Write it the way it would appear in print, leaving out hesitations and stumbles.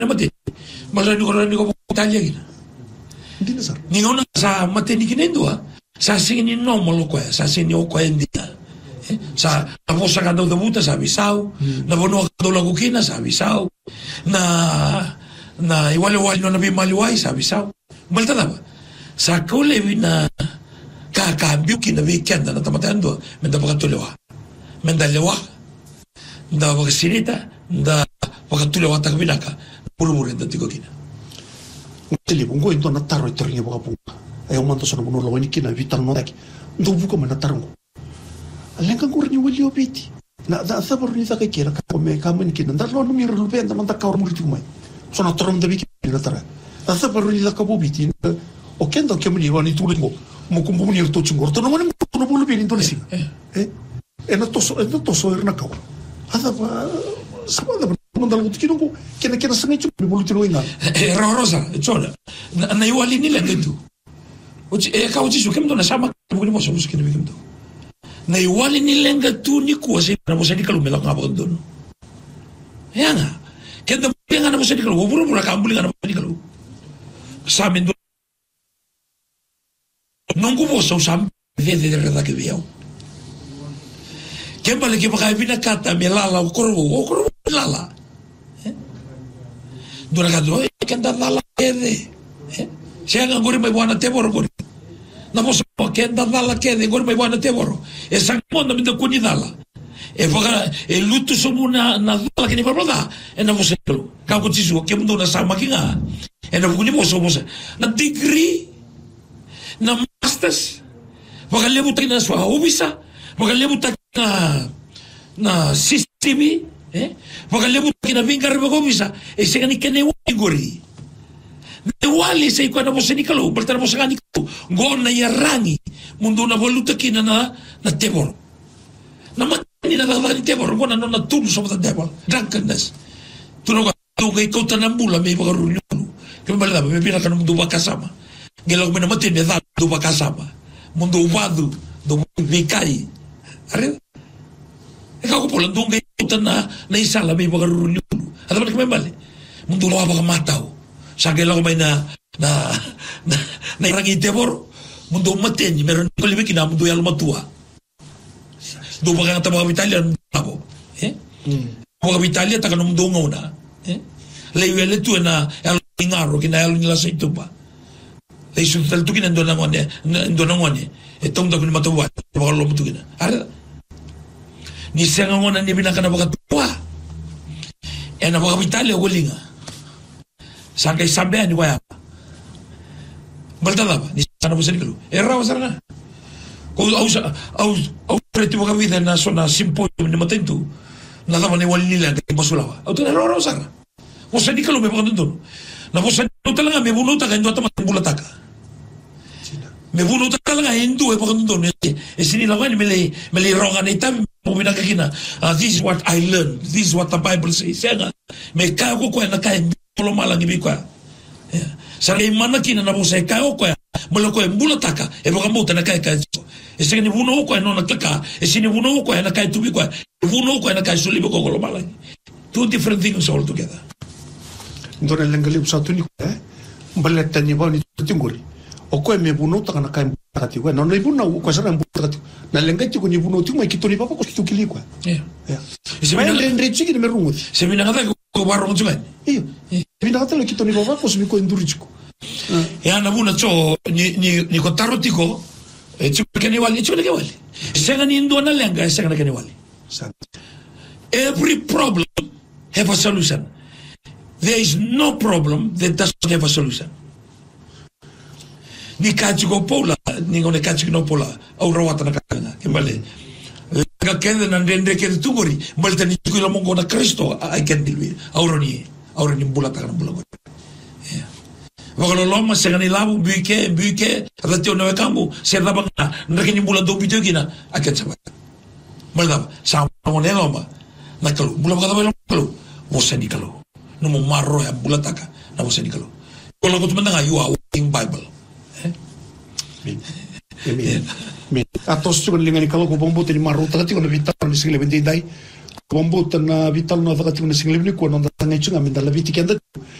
mati. Malani ko Italia gina. Hindi na sir. Ningon sa matini kinendua. Sa singin normal ko sa singin ko hindi. Sa naposa ka daw dabuta sa Bisao, nabuno ka daw lagu kina sa Bisao, na iwali-wali no nabi maliway sa Bisao. Balta na ba? Sa kulewi na kakambyo kinabi kenda na tamatayan doon, menda pakatulewa. Menda lewa, menda pakasinita, menda pakatulewa takabinaka, puro-puro yung dati ko kina. Tili, kung ko ito nataro ito rin yung mga punga. Ayaw man to sa nabuno lawan ni kina, vitang no taki. Ito buka man nataro ko. Alang kang kurin yung wali opiti. Na sabar ni kay kira ka me kamen kin ndar lo mi rulbe ndar man takawar mo riti kumay. So na torom dabi kin natara. Na sabar ni ka bobiti. O kendo kemni wani tulingo. Mo kumbu ni to chungor to no man to no bulu bin indonesi. Na to so na kaw. Ada ba sabada mandal gut kinongo kena sangai chup bulu tino inga. Rosa, chola. Na iwali nila ngetu. Uchi ka uchi su kemdo na sama bugni mo so kina bigimdo. Na iwali nilenga tu ni kuasa na mo sa di kalumela nga ba doon. Yan nga. Kaya nga na mo sa di kalu, wabura-bura ka ambuli nga na mo sa di kalu. Sa amin doon. Nung kubosa usam, vede reda que viau. Kaya balik yung makaya binakata, may lala o kurbo lala. Doon na ka doon, kaya lala kede. Siya nga guri may buwan na tebor guri. Namosa kenda dala kede gor mai wana tevoro e sangonda minda kuni dala e vaga e lutu somu na dala kini babada e na mosa kelo ka ko tisu ke mundo na sama kinga e na kuni mosa na degree na masters vaga lebu na swa obisa vaga lebu na sistemi vaga lebu na vingar vaga obisa e se gani kene gori wali sa ikaw na mo sa nikalo, balta na mo sa kaniko, goon na yarangi, mundo na waluta kina na tebor. Na matani na ni tebor, goon na natulog sa mga tebor, drunkenness. Tunog ka, ikaw tanambula, may mga runyuno. Kaya malala, may pinaka na mundo ba kasama. Gilaw mo na matin, may mundo ba kasama. Mundo ubado, mundo bikay. Arin? Ikaw ko po lang, doon kayo na isala, may mga runyuno. At naman kami mali, mundo lawa ba ka mataw. Sagay lang ko may na irangi tebor, mundo matin, meron ko limik na mundo yalo matua. Doon ba ka mga Italia, ako? Mga Italia, taka na mundo ngaw na. Layuele tu na yalo ingaro, kinayalo nila sa ito pa. Layusul tu kinando na ngone, itong dako ni matuwa, baka lo mutu kina. Ara, ni siya nga ngona, ni binaka na baka tuwa. E na mga Italia, walinga. Sangkay sampean ni waya. Balta ba? Ni sana mo sa nikalo. Rawa sana na. Kung au preti mo kami na na simpoyo ni matento. Na tama ni wali nila kay basulawa. Au to na rawa sana. Mo sa nikalo may mga doon. Na mo sa nikalo talaga may bunuta kay ndo tama bulataka. May bunuta talaga hindu ay mga doon. E sinilawan ni mali rongan ita mo binakakina. This is what I learned. This is what the Bible says. Siya nga may kaya ko na kaya polo malang ibi kwa. Sarang mana kina na po sa ikaw ko ya. Malo ko yung bulataka. E baka mo na kaya kaya. E sa kanibuno ko ya no nagtaka. E sinibuno ko ya na kaya tubi ko ya. Ibuno ko ya na kaya sulibo ko polo malang. Two different things all together. Ito na lang galib sa ito ni ko ya. Balatan niya ba ni Tingguri. O ko may buno ta na kaya bulatati ko. No na ibuno ko sa nang bulatati. Na lang kaya ko ni buno ti may kito ni papa ko kito kili ko. May renrechi ki ni merungot. Se binakata ko barong juga. Iyo. Binakatala kito ni baba ko sumiko endurichiko. Ya na buna cho ni kotaro tiko chukani wali chukani wali. Sanga ni ndo na lenga sanga na wali. Every problem have a solution. There is no problem that doesn't have a solution. Ni kachiko pola ni ngone kachiko pola au rawata na kanga kembali. Ka kende na ndende ke tugori balta ni ko la mongo na Kristo I can deal with auroni bulata kana bulago. Wakalo loma se ngani labu buike ratio no kambu se daba na ndakini bula do bidio gina akan sabat. Malda sa monelo loma na kalu bula ka daba kalu mosani kalu no mo marro ya bulataka na mosani kalu. Kalau ko tumanda you are in Bible. Atos cuman dengan kalau ko bombo tini marro tati ko na vitar ni sile bendai Bombuta na vital no vakati na singlibni ko no da ngai chunga min da la viti kenda